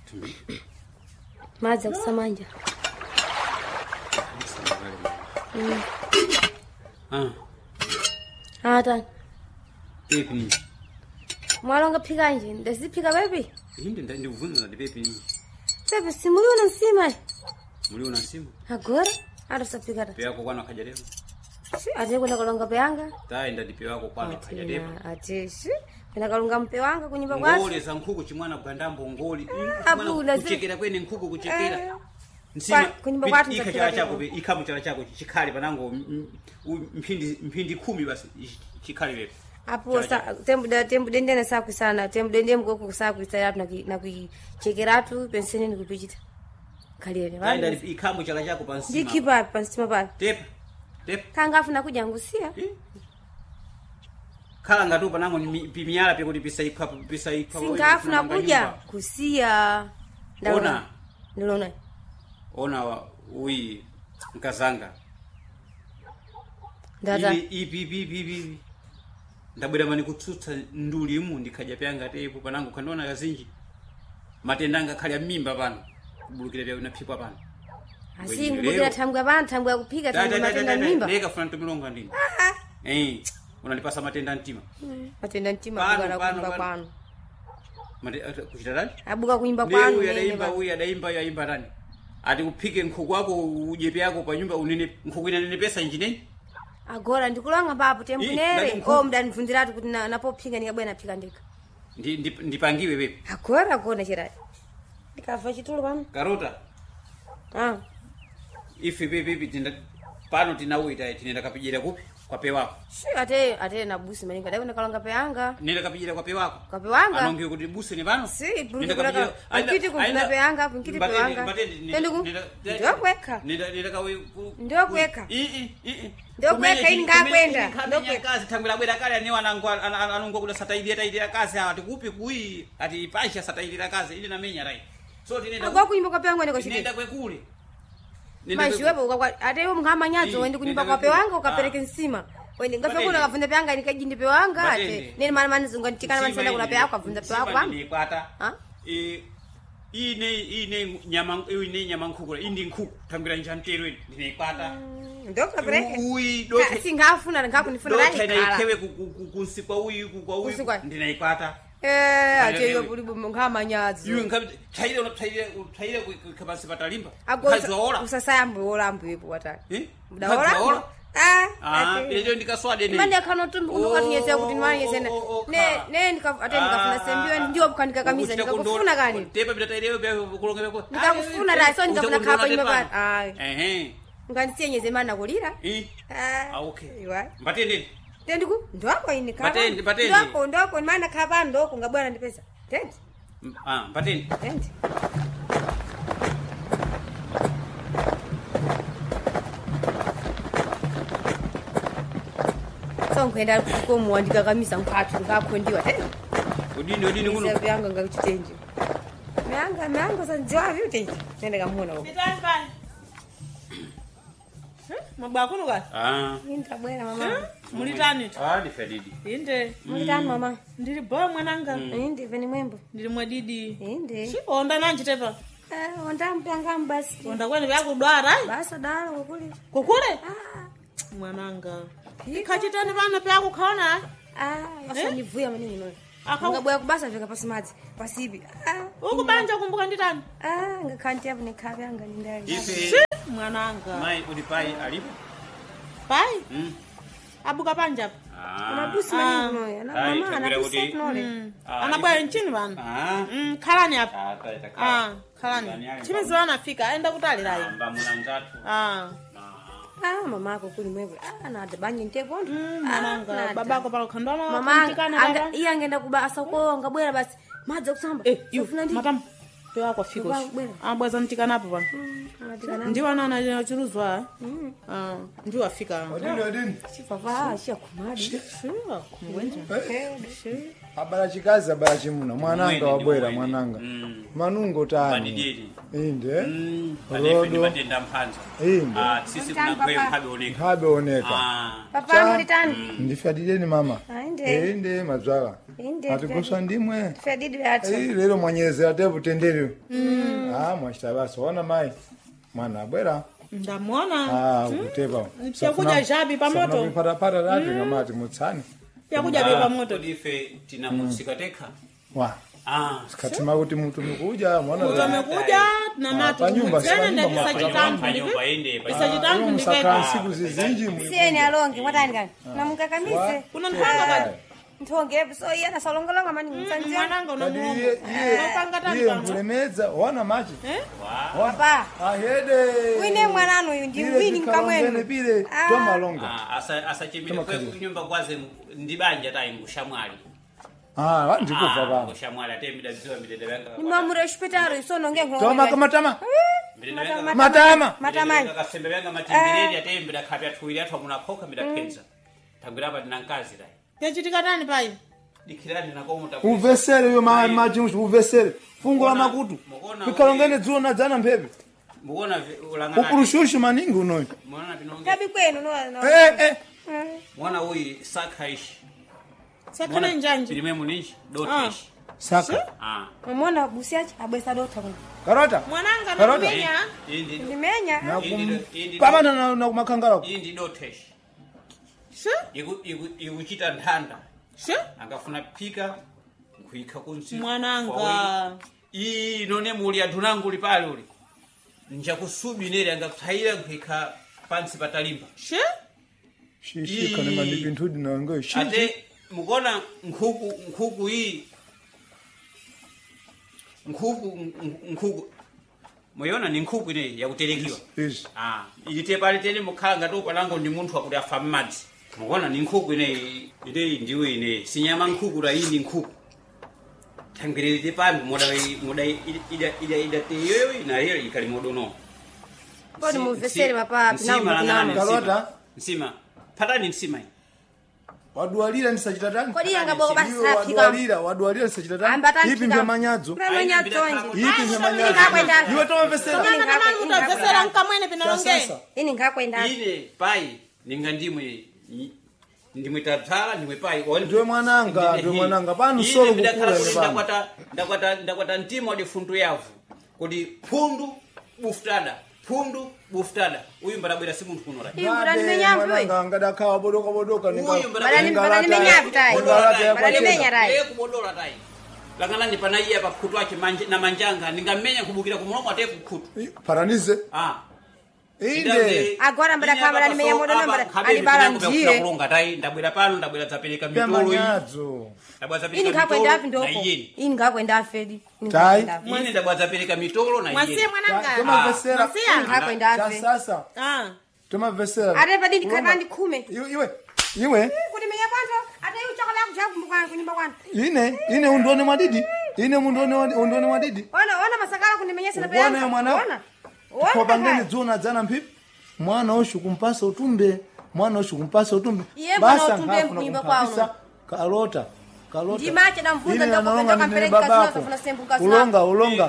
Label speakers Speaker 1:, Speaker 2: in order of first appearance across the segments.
Speaker 1: Madzi akusamanja. Ata.
Speaker 2: Pepi.
Speaker 1: Mwalonga phika nje. Ndasiphika pepi?
Speaker 2: Inde ndikuvunza ndi pepi.
Speaker 1: Pepi simuliona nsima.
Speaker 2: Muliona nsima?
Speaker 1: Agora? Atasaphika ta.
Speaker 2: Peya ko kwana khajalero.
Speaker 1: Si ate kuna kalonga peyanga?
Speaker 2: Tai ndadipe wako kwana khajalero.
Speaker 1: Ate si. Kuna kalonga mpe wanga kunyumba kwake.
Speaker 2: Ngole za nkhuku chimwana kugandambo ngoli.
Speaker 1: Abula
Speaker 2: kuchekera kwene nkhuku kuchekera.
Speaker 1: Kunyumba kwatu
Speaker 2: ikachala chako ikamu chala chako chikhale panango mphindi 10 basi chikhale wewe.
Speaker 1: Apo tembu dendene saku sana tembu dendem goku saku isayatu na kuchekeratu penseni nikupichita kalele
Speaker 2: vale ndio ikamu chala chako pansima
Speaker 1: ndikipa pansima pale
Speaker 2: tep
Speaker 1: kanga afuna kuja ngusia
Speaker 2: kala ngatu panango ni pimiala pe kuti pisa
Speaker 1: singa afuna kuja kusia ndalona
Speaker 2: ona ui nkazanga
Speaker 1: ndata
Speaker 2: ipi ndabwera mani kutsutsa ndulimu ndikhaja pyanga tepo panango khandiona kazinji matenda anga khali mimba pano kubulukira pya na phipwa pano
Speaker 1: asingu kudira thambwa pano thambwa yakupika thambwa matenda mimba
Speaker 2: leka funa tumilonga ndini unanipasa matenda mtima
Speaker 1: matenda mtima bugala kuimba kwano
Speaker 2: kuchitadani
Speaker 1: abuka kuimba kwano
Speaker 2: uyu adaimba yaimba tani ati uphike nkhuku wako ujepe yako pa nyumba unene nkhuku ine pesa njineni
Speaker 1: agora ndikulanga papo tempunere mdanivundiratu kuti napophika ndikabwera naphika ndika
Speaker 2: ndipangiwe pepe
Speaker 1: agora kona chirati ndikava chitulo pano
Speaker 2: karota ife pepe pano tinauita tinenda kapijira kupi kwa pe wako
Speaker 1: si ate na busi maninga ndakwenda kalonga peyanga
Speaker 2: nenda kapijira kwa pe wako anonge kuti busi ni pano
Speaker 1: si busi kulaka nkiti kumuna peyanga nkiti peyanga ndio kweka ndio kweka ndio kweka ini ngakwenda
Speaker 2: ndio kweka kazi tangula bwera kale ni anongo kuda sataidira kazi ati kupi kui ati pasha sataidira kazi ili na menya rai so tinenda
Speaker 1: kwa kuimba kwa peyanga ndiko
Speaker 2: nenda kwekule
Speaker 1: maishiwepo kwa ate mngama nyazo wende kunyumba kwa pewanga ukapeleke nsima wende ngafe kuna kavunda peyanga nikaji ndi pewanga ate nene mana manizunga ntikana manisenda kuna peyanga kavunda pewanga kwa
Speaker 2: ndipata ine nyama nkukula indi nkuku tambira njantero ndinepata
Speaker 1: ndoka breke
Speaker 2: uyi doke
Speaker 1: singafuna ngakunifuna nani
Speaker 2: kala doke ikewe kunsikwa uyi kwa uyi ndinaipata
Speaker 1: ate yo buli ngama nyazo
Speaker 2: yu ngabe thaile kabasi patalimba
Speaker 1: kazola usasayambo olambo yepo watani mudaola
Speaker 2: ejo ndikaswade ne
Speaker 1: manje khano tumbuko kwatinyesa kuti manje yesena ne ndikafuna sembiwe ndio bukanika kamisa ndikakufuna kani
Speaker 2: tepa bitataile kulonga beko
Speaker 1: ndikakufuna da so ndikafuna khapa nyuma pa nganditsenyeze mana kulira
Speaker 2: okay mbatende
Speaker 1: tendiku ndoko ini khapa
Speaker 2: batende
Speaker 1: ndoko mana khapa ndoko ngabwana ndipesa tendi
Speaker 2: batende
Speaker 1: tendi sonkwenda kukomwandika kamisa mkhathu ngakhondiwa
Speaker 2: udini kuno
Speaker 1: yanga ngakuchitenje meanga sanjiwa vyote nenda kamuna huko
Speaker 3: bitani mabwa kuno ka
Speaker 1: ndabwera mama
Speaker 3: mulitani
Speaker 2: ni fadidi
Speaker 3: inde
Speaker 1: mulitani mama
Speaker 3: ndiri boy mwananga
Speaker 1: inde veni mwembo
Speaker 3: ndiri mwadidi
Speaker 1: inde
Speaker 3: si onda nanji tepa
Speaker 1: onda mpanga mbasi
Speaker 3: onda kwani vyakudwara
Speaker 1: basa dala
Speaker 3: kukule mwananga ikachitani vana pyako khaona
Speaker 1: asanivuya manini noyo ngabwera kubasa veka pasimadzi pasibi
Speaker 3: ukubanja kumbuka nditani
Speaker 1: ngakhanti yapo nekhabe anga ndindali
Speaker 2: ife
Speaker 3: mwananga
Speaker 2: mai uli pai alipo
Speaker 3: pai abuka panja
Speaker 1: anabusi manini noyo mama anabusi nole
Speaker 3: anabwera nchini vana khalani apa khalani chimezi anafika aenda kutalirayi
Speaker 2: mbamulanzatu
Speaker 1: mama ako kuli mwewe nadabanye ntepondo
Speaker 3: mwananga babako palo khandona
Speaker 1: mama iya ngenda kubasa ko ngabwera basi madza kusamba
Speaker 3: ufuna ndi matam pewa kwa fiko abwaza ntikana hapo bana ndiwa nana chiruzwa ndiwa fika
Speaker 4: adini
Speaker 1: chifava chia kumadi
Speaker 3: kumwenja
Speaker 4: abala chikazi abala chimuna mwananga wabwera mwananga manungo tani
Speaker 2: Badidiri.
Speaker 4: inde
Speaker 2: Palefe ni matenda mphanza.
Speaker 4: inde
Speaker 2: Sisi kunagwe mkabeoneka.
Speaker 4: habeoneka
Speaker 1: papa ndo litani
Speaker 4: ndifadideni mama
Speaker 1: inde
Speaker 4: inde mazwaka
Speaker 1: inde
Speaker 4: atikusa ndimwe
Speaker 1: fedidi ati
Speaker 4: lero mwanyezera tebu tendere mwachita basi ona mai mwana abwera
Speaker 3: ndamwona
Speaker 4: ukutepa
Speaker 3: chakudya chapi pamoto
Speaker 4: pata dati ngamati mutsani
Speaker 3: chakudya be pamoto
Speaker 2: Ife tinamusika tekha.
Speaker 4: wa sikatima kuti mtu mikuja mwana
Speaker 3: tumekuja na matu
Speaker 4: panyumba
Speaker 3: tsene na
Speaker 4: panyumba
Speaker 3: kisachitambu
Speaker 2: Panyumba ende.
Speaker 3: kisachitambu
Speaker 4: msaka
Speaker 3: ndikaita
Speaker 4: siku zizinji
Speaker 1: sieni alonge mwatani kani namukakamise
Speaker 3: kuna ntanga kati
Speaker 1: ntonge so iye nasalongolonga mani msanze
Speaker 3: mwananga unamuomba
Speaker 4: iye mkulemedza wana machi
Speaker 1: papa
Speaker 4: ahede
Speaker 1: wine mwananu uyu ndi wini mkamwenu
Speaker 4: pile tomalonga
Speaker 2: Asachimile kwe kunyumba kwaze ndibanja tayi ngushamwali.
Speaker 4: ndikufa pa
Speaker 2: Ngushamwali ate midaziwa midede yanga.
Speaker 1: nimamure hospitali sono ngengo
Speaker 4: toma kamatama
Speaker 2: Matama.
Speaker 1: matamani
Speaker 2: Kasembe yanga matimbiredi ate midakapya tuwili atwa munakoka midapenza. Tangira hapa dinankazi dai.
Speaker 3: yachitika tani pai
Speaker 2: Dikirani nakomuta.
Speaker 4: uvesere yo maji uvesere fungo la makutu pikalongene dzulo na dzana mpepe
Speaker 2: Muona ulangana.
Speaker 4: ukurushushu maningi unoyi
Speaker 2: Muona binonge.
Speaker 1: tabi kwenu no
Speaker 2: Muona huyi sakaishi.
Speaker 3: sakana njanje
Speaker 2: Pilime munishi dotishi.
Speaker 4: saka
Speaker 1: mumona busiachi abwesa dota kuno
Speaker 4: karota
Speaker 3: mwananga
Speaker 4: Karota.
Speaker 3: nakumenya
Speaker 2: Indi
Speaker 1: ndimenya
Speaker 4: pamana na kumakangala
Speaker 2: indi doteshi.
Speaker 3: sha
Speaker 2: Ikuchita ntanda.
Speaker 3: sha
Speaker 2: Angafuna pika kuika kunsi.
Speaker 3: mwananga
Speaker 2: None muli adunangu uli pale uli. Nja kusubi nere angakuthaira kuika pansi patalimba.
Speaker 3: sha
Speaker 4: shishika ne mandipintudi na ngo shishi
Speaker 2: Ate mukona nkuku hii. Nkuku. Moyona ni nkuku ine ya kutelekiwa.
Speaker 4: yes
Speaker 2: Ilite pale tene mukanga to kwalango ndi munthu akuti afa mmadzi. Mukona ni nkuku ine ndiwe ine sinyama nkuku ra ini nkuku. Tangirite pambi moda ida teyo na hiyo ikali modono.
Speaker 1: kodi muvesere papa pinamo
Speaker 4: karota
Speaker 2: Nsima. Patani nsima.
Speaker 4: wadwalira nisachita tani
Speaker 1: kodi yanga boko basi
Speaker 4: wadwalira nisachita tani
Speaker 1: ambatani
Speaker 4: ipi ndio manyadzo
Speaker 1: manyadzo onje
Speaker 4: ipi ndio manyadzo
Speaker 1: ngakwenda
Speaker 4: iwe tomvesera
Speaker 3: mutadzesera nkamwene pinalonge
Speaker 4: sasa
Speaker 1: ini ngakwenda
Speaker 2: Ine pai ninga ndimwe tatala ndimwe pai
Speaker 4: ndiwe mwananga pano solo kukula
Speaker 2: ndakwata mtima wadi fundu yavu kuti pundu buftada uyu mbadabwera si munthu kunora
Speaker 1: imbura ndimenyapi
Speaker 4: mwananga ngadakawa bodoka
Speaker 2: uyu
Speaker 1: mbadanimenyapi tayi mbadanimenyapi tayi
Speaker 2: kubodola tayi langalani pana iye pa khutu ake na manjanga ningamenya kubukira kumulomo ate kukhutu
Speaker 4: paranize inde
Speaker 1: agora mbadakhala mbadanimenye modono alibala ndiye
Speaker 2: kulonga tayi ndabwera pano ndabwera zapeleka mitolo
Speaker 4: manyadzo
Speaker 2: ndabwera zapeleka
Speaker 1: ini ngakwenda afi
Speaker 2: mitolo
Speaker 1: ndoko
Speaker 2: na iyeni
Speaker 1: ini ngakwenda afedi
Speaker 4: Tai.
Speaker 2: ine ndabwera zapeleka mitolo na
Speaker 3: mwasiye
Speaker 2: iyeni
Speaker 3: mwananga
Speaker 4: tomavesera
Speaker 1: ngakwenda afi
Speaker 4: sasa tomavesera
Speaker 1: ate padi ndikhala ndikhume
Speaker 4: iwe
Speaker 1: kuti menye kwanto ate iu chakala kujakumbukana kunyumba kwanu
Speaker 4: ine undone mwadidi ine undone mwadidi
Speaker 1: ona masakala kundimenyesa na
Speaker 4: Uone mwana kopangeni dzona dzana mpipi mwana oshu kumpasa utumbe
Speaker 1: Iye mwana utumbe mkunyumba kwao.
Speaker 4: karota
Speaker 1: ndimache damvuza ndakupenda kampeleka kasina sembuka
Speaker 4: ulonga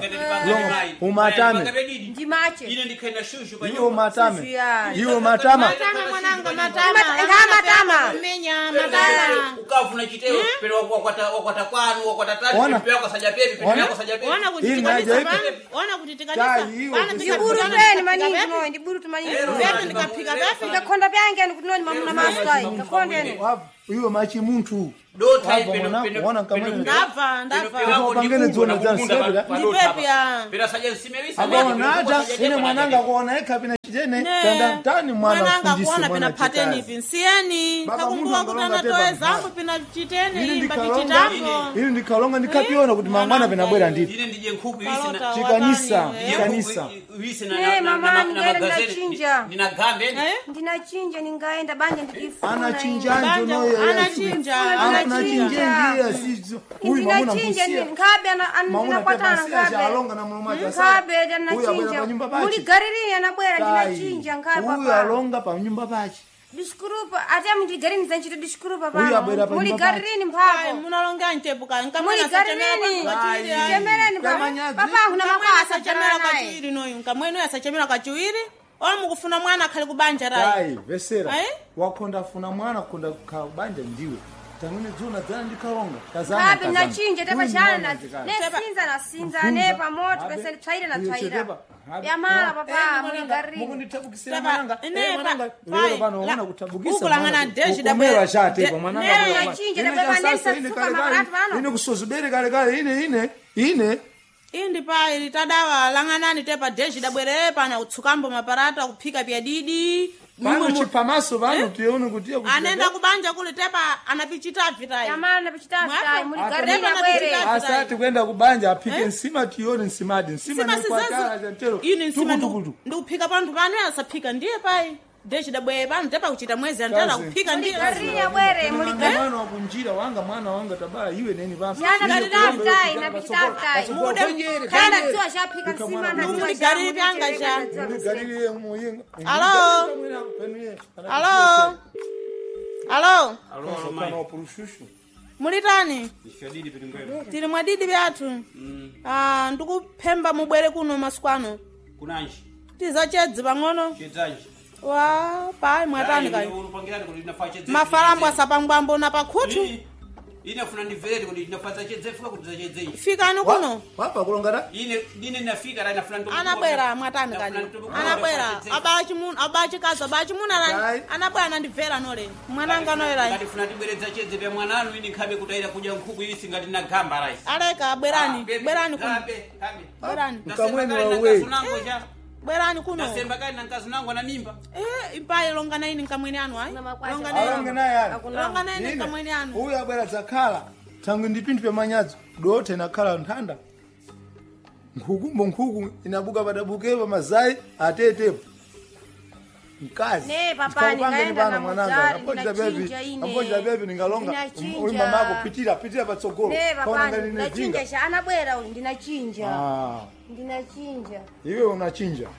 Speaker 4: umatame
Speaker 1: ndimache
Speaker 2: ine ndikaina shushu pa
Speaker 4: iwo matame
Speaker 3: matama mwananga matama menya matama
Speaker 2: ukavuna chiteo pero wakwata kwanu wakwata tatu pia kwa saja pepe pia kwa saja pepe
Speaker 3: ona kutitika
Speaker 1: ndiburu peni maningi no ndiburu tumaningi
Speaker 3: vetu ndikapika vetu
Speaker 1: ndakonda byange ndikutinoni mamuna masai ndakondeni
Speaker 4: iwo machi muntu
Speaker 2: dota
Speaker 4: wana kama
Speaker 3: ndava
Speaker 4: pangene dzona dzana sebira
Speaker 3: ndipepya
Speaker 2: pira saja nsimewisa
Speaker 4: abona hata ine mwananga kuona ekapina chitene tanda tani mwana
Speaker 3: mwananga
Speaker 4: fundisi
Speaker 3: kuona pina
Speaker 4: mwana
Speaker 3: pateni
Speaker 4: chikazi.
Speaker 3: pinsieni
Speaker 4: Baba
Speaker 3: kakumbuka
Speaker 4: Mungu
Speaker 3: kutana
Speaker 4: angalonga
Speaker 3: toe
Speaker 4: teba
Speaker 3: zangu pina chiteni
Speaker 4: Ili
Speaker 3: imba
Speaker 4: ndikalonga
Speaker 3: tichitango
Speaker 4: ili ndikalonga ndikapiona kuti mangwana pinabwera ndipo
Speaker 2: ine ndije nkuku hizi na
Speaker 3: Kalota.
Speaker 4: chikanisa
Speaker 3: Wadani,
Speaker 4: chikanisa
Speaker 2: hizi
Speaker 1: Eh, mama, nikaenda
Speaker 2: magazeti
Speaker 1: ndinachinja.
Speaker 2: nina gambe
Speaker 1: ndinachinja ningaenda banje ndikifuna
Speaker 4: anachinjanjo noyo
Speaker 3: anachinja
Speaker 4: anachinjenjia sizo huyu mamuna
Speaker 1: ndinachinja
Speaker 4: mpusia
Speaker 1: nkabe
Speaker 4: mamuna
Speaker 1: anakwatana
Speaker 4: tebasia alonga na muluma cha
Speaker 1: nkabe
Speaker 4: huyu abwera
Speaker 1: ndinachinja
Speaker 4: pa nyumba
Speaker 1: muli
Speaker 4: pachi
Speaker 1: gaririri anabwera ndinachinja
Speaker 4: huyu
Speaker 1: nkaba
Speaker 4: alonga pa nyumba pachi
Speaker 1: Diskurupa ate muligarini zanchito diskurupa
Speaker 4: Uyu abwera
Speaker 1: pano.
Speaker 4: pa
Speaker 1: Muligarini
Speaker 3: Ai,
Speaker 1: mpapo.
Speaker 3: munalonga nchepuka
Speaker 1: Muligarini. Chemereni papa kuna makwasa
Speaker 3: chamera
Speaker 1: naye.
Speaker 3: kachiwiri noyu nkamwenu yasachemera kachiwiri ola mukufuna mwana akhale kubanja rai
Speaker 4: Ai, vesera.
Speaker 3: Ai?
Speaker 4: Wakonda funa mwana konda kabanja ndiwe. Tangune dzona dzana ndikalonga. Kazana.
Speaker 1: Kabe nachinje tepa chana nesinza na sinza ne pamoto pese tsaira na tsaira. Yamala papa muligarini.
Speaker 4: Mukunditabukisira
Speaker 3: Tepa,
Speaker 4: mwananga.
Speaker 3: ine
Speaker 4: Mwananga,
Speaker 3: pa-
Speaker 4: lero pano
Speaker 3: la-
Speaker 4: unaona kutabukisa.
Speaker 3: ukulangana deshi dabwe-
Speaker 4: Ukomera chate kwa mwananga.
Speaker 1: Ne
Speaker 4: kwa
Speaker 1: nachinje
Speaker 4: ine
Speaker 1: tepa
Speaker 4: sasa,
Speaker 1: nesa
Speaker 4: ine
Speaker 1: suka
Speaker 4: kale kale,
Speaker 1: makaratu pano.
Speaker 4: ine kusozubere kale kale ine
Speaker 3: indi pai litadawa lang'anani tepa deshi dabwerere pana utsukambo maparata kuphika pya didi
Speaker 4: pano chipamaso pano tione kuti
Speaker 3: anenda kubanja kule tepa anapichitavi tai
Speaker 1: Yamala na pichitafi tai muligarini
Speaker 3: Tepa na
Speaker 1: bwere.
Speaker 3: pichitafi.
Speaker 4: asati kwenda kubanja apike nsima tione nsimadi nsima
Speaker 3: Sima
Speaker 4: ni kwa kala
Speaker 3: sizazo
Speaker 4: chantero
Speaker 3: ini nsima
Speaker 4: tukutukutu
Speaker 3: ndikuphika panthu pano asaphika ndiye pai deshi dabwere pano tepa kuchita mwezi antala
Speaker 4: Kazi.
Speaker 3: kuphika ndiye
Speaker 1: Muligarini bwere muligarini.
Speaker 4: mwana wakunjira mwana wanga tabaya iwe neni basi
Speaker 1: Yana pichitafi tai na pichitafi tai. Kana tu ashapika nsima na tu
Speaker 3: Muligarini pyanga cha.
Speaker 4: Muligarini muyenga.
Speaker 3: Alo? Alo? Alo?
Speaker 2: Alo mai.
Speaker 4: Kana purushushu.
Speaker 3: Mulitani?
Speaker 2: Ishadidi pitingwelo.
Speaker 3: Tili mwadidi byathu. Ndikuphemba mubwere kuno masiku ano.
Speaker 2: Kunanji.
Speaker 3: Tizachedzi pang'ono.
Speaker 2: Chedzanji.
Speaker 3: Wa pai mwatani kai.
Speaker 2: Ulupangirani kuti ndinafa chedze.
Speaker 3: Mafalambo asapangwambo na pakhutu.
Speaker 2: Inafuna ndivere kuti ndinafa chedze fika kuti chedze.
Speaker 3: Fikani kuno.
Speaker 4: Wapa kulongata?
Speaker 2: Ine nafika ra inafuna ndo.
Speaker 3: Anabwera mwatani kali. Anabwera abachikazi abachimuna
Speaker 4: Right.
Speaker 3: nani. Anabwera nandibvera nole. Mwananga noera.
Speaker 2: Ndifuna ndibweredza chedze pya mwananu ini khabe kutaira kudya nkhuku isi ngati nagamba rai.
Speaker 3: Aleka bwerani. Bwerani kuno.
Speaker 2: Kabe.
Speaker 3: Bwerani.
Speaker 4: Mkamweni wawe.
Speaker 3: Bwerani kuno.
Speaker 2: Nasemba kali na nkazi nangu ana mimba.
Speaker 3: Ipaye longana ini nkamweni anu ai. Longana
Speaker 4: Alonge
Speaker 3: ini.
Speaker 4: naye yani.
Speaker 3: Longana ini nkamweni anu.
Speaker 4: Uyu abwera zakhala. Tangu ndipindu pya manyadzo. Dote nakhala nthanda. Nkhuku inabuka padabukepa mazai atetepo. Mkazi.
Speaker 1: Ne papa nikaenda na muzari ndinachinja ine.
Speaker 4: Apoja bebi ningalonga.
Speaker 1: Ndinachinja.
Speaker 4: Uyu mamako pitira patsogolo.
Speaker 1: Ne
Speaker 4: Kaona
Speaker 1: papa
Speaker 4: ngati
Speaker 1: ndinachinja sha anabwera uyu ndinachinja.
Speaker 4: Ah.
Speaker 1: Ndinachinja.
Speaker 4: Iwe unachinja.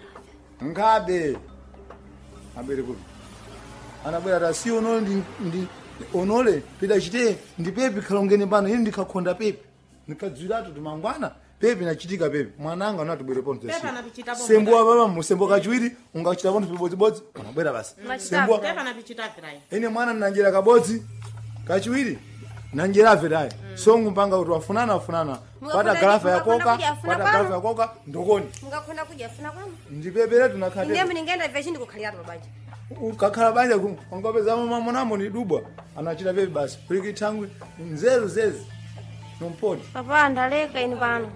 Speaker 4: Ngabe. Abere kuti. Anabwera tasi onole onole pida chite ndipepi khalongeni pano ine ndikakhonda pepi. Nikadzwiratu timangwana. Pepi nachitika pepi. Mwananga unatibwere ponto
Speaker 3: Pepa napichita pomwe.
Speaker 4: Sembo baba musembo kachiwiri ungachita ponto pibodzibodzi unabwera basi. Sembo
Speaker 3: Tepa napichita virai.
Speaker 4: ine mwana nanjera kabodzi kachiwiri nanjera virai. So ngumpanga kuti wafunana pata garafa yakoka ndokoni.
Speaker 1: Mungakhona kudya funa kwanu.
Speaker 4: Ndipepere tunakhate.
Speaker 1: Ine mningenda veshi ndikukhalira pabanja.
Speaker 4: Ukakhala banja ungapeza mama mwanamo ni dubwa anachita pepi basi. Kuliki thangwi nzeru zezi. Nompodi.
Speaker 1: Papa ndaleka ini pano.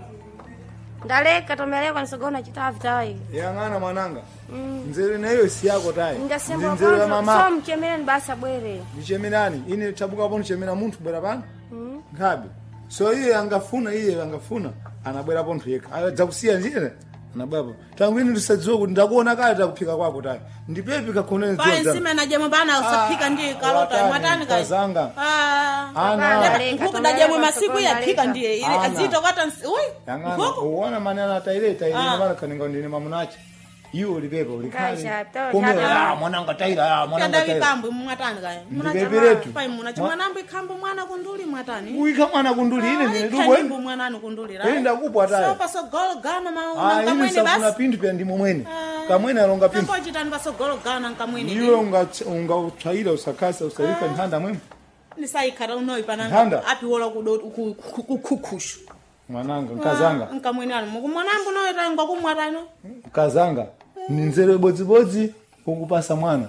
Speaker 1: Ndaleka tomeleka nisogona chitafi tai.
Speaker 4: Yang'ana mwananga. Nzeru nayo si yako tai.
Speaker 1: Ndasemba
Speaker 4: Nzeru ya
Speaker 1: kwanza
Speaker 4: mama.
Speaker 1: so mchemereni basa bwere.
Speaker 4: Nichemerani ine tabuka pono chemera munthu bwera pano. Ngabe. So iye angafuna anabwera pontho yekha. Adzakusiya njire. Anabwera. Tangu ine ndisadziwa kuti ndakuona kale takuphika kwako tai. Ndipepi kakhoneni
Speaker 3: Pai
Speaker 4: dzodza.
Speaker 3: nsime na jemwe bana usaphika ndi kalota mwatani kai.
Speaker 4: Kazanga.
Speaker 3: Ah.
Speaker 4: Ana.
Speaker 3: Huku da jemwe masiku yaphika ndiye. Ile
Speaker 4: Ana.
Speaker 3: azito kata ui.
Speaker 4: Yang'ana.
Speaker 3: Huku.
Speaker 4: Uona manena ataireta ine
Speaker 3: Ah.
Speaker 4: mara kaninga ndine mamunachi. Iwo ulipepa ulikhali.
Speaker 1: Kaisha, toa
Speaker 4: Kome
Speaker 1: chapa.
Speaker 4: mwananga taira mwananga
Speaker 3: Kanda
Speaker 4: taira.
Speaker 3: vikambu mwatani kai.
Speaker 4: Ndipeperetu.
Speaker 3: Pai muna chimwanambo ikambu mwana kunduli mwatani.
Speaker 4: Uika mwana kunduli ine ndine dubwa.
Speaker 3: Kandimbu mwanani kunduli
Speaker 4: Ine
Speaker 3: ra.
Speaker 4: ndakupwa tai.
Speaker 3: So paso golo gana
Speaker 4: Ah, ine
Speaker 3: kamwene
Speaker 4: safuna
Speaker 3: basi.
Speaker 4: pindu pya ndimo mwene. Kamwene alonga pindu.
Speaker 3: Kambo chitani paso golo gana kamwene.
Speaker 4: Iwe ungauthaira usakasa usalifa nthanda mwemwe.
Speaker 3: Nisaikhala unoyi pananga.
Speaker 4: Nhanda.
Speaker 3: Apiwola kukukhushu.
Speaker 4: Mwananga nkazanga.
Speaker 3: Nkamwene anu mukumwanambo noyi tangwa kumwatano.
Speaker 4: Nkazanga. Ninzere bodzibodzi ukupasa mwana.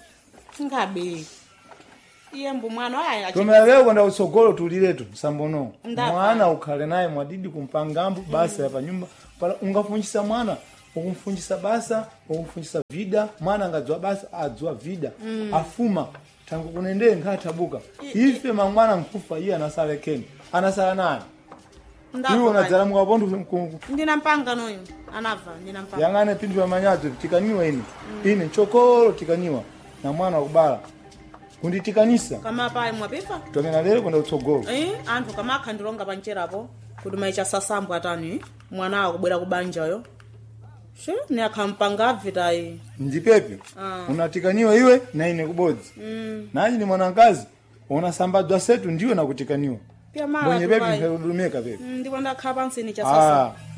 Speaker 3: Ngabe. Iye mbu mwana aya
Speaker 4: Tomera leo kwenda utsogolo tuliretu sambono.
Speaker 3: Ndapa.
Speaker 4: Mwana ukhale naye mwadidi kumpangambo basa ya panyumba. Pala ungafunjisa mwana, ukumfunjisa basa, ukumfunjisa vida, mwana ngadzwa basa adzwa vida. Afuma tangu kunende ngatabuka. Ife mangwana mkufa iye anasale keni. Anasala nani? Iwe unadzala mwapondu
Speaker 3: ndinampanga noyo anava ndinampanga
Speaker 4: yang'ane pindu ya manyadzo tikaniwa ine chokolo tikaniwa na mwana wakubala kunditikanisa
Speaker 3: kama pale mwapifa
Speaker 4: tomena lero kwenda utsogolo
Speaker 3: anthu kama akhandilonga panjerapo kuti maicha sasambo atani mwana akubwera kubanja yo sho ni akampanga vitayi
Speaker 4: ndipepe unatikaniwa iwe na ine kubodzi nanyi ni mwanankazi unasambadzwa setu ndiwe nakutikaniwa
Speaker 3: pia mara
Speaker 4: bonye pepe ndaludumeka pepe
Speaker 3: ndikwenda khapa nsini cha sasa